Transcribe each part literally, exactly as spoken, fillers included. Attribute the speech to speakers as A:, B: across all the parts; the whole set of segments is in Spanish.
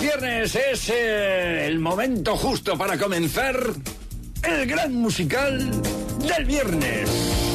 A: viernes es eh, el momento justo para comenzar el gran musical del viernes.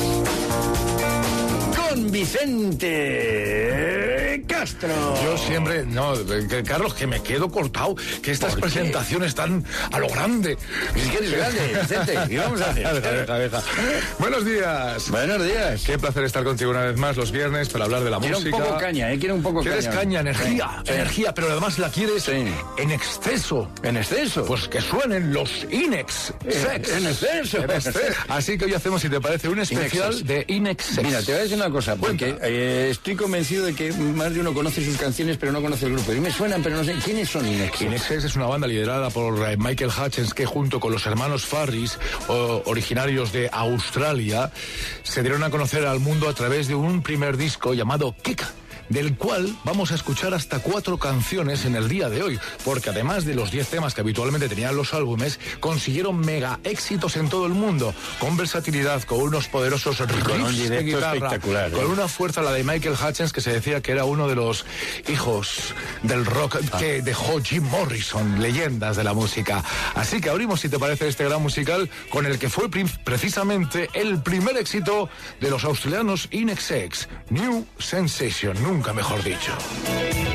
A: Con Vicente Castro.
B: Yo siempre, no, que, Carlos, que me quedo cortado, que estas presentaciones están a lo grande.
A: Ni siquiera es grande, Vicente. ¿Qué vamos a hacer?
B: Deja, deja, deja. Buenos días.
A: Buenos días.
B: Qué placer estar contigo una vez más los viernes para hablar de la
A: Quiero
B: música.
A: un poco caña, ¿eh? Quiero un poco
B: ¿Quieres
A: caña.
B: caña, energía?
A: Sí, sí.
B: Energía, pero además la quieres
A: Sí.
B: en exceso.
A: ¿En exceso?
B: Pues que suenen los Inex Sex.
A: En exceso.
B: En exceso. Así que hoy hacemos, si te parece, un especial
A: Inexes.
B: de Inex Sex.
A: Mira, te voy a decir una cosa, porque eh, estoy convencido de que más de uno conoce sus canciones, pero no conoce el grupo. Y me suenan, pero no sé quiénes son Inex.
B: Inex Sex es una banda liderada por eh, Michael Hutchence, que junto con los hermanos Farris, o, originarios de Australia, se dieron a conocer al mundo a través de un primer disco llamado Kick, del cual vamos a escuchar hasta cuatro canciones en el día de hoy, porque además de los diez temas que habitualmente tenían los álbumes, consiguieron mega éxitos en todo el mundo, con versatilidad, con unos poderosos
A: con un
B: riffs de
A: directo
B: guitarra,
A: espectacular, ¿eh?
B: con una fuerza, la de Michael Hutchence, que se decía que era uno de los hijos del rock que dejó Jim Morrison, leyendas de la música. Así que abrimos, si te parece, este gran musical con el que fue prim- precisamente el primer éxito de los australianos Inex Sex, New Sensation, nunca mejor dicho.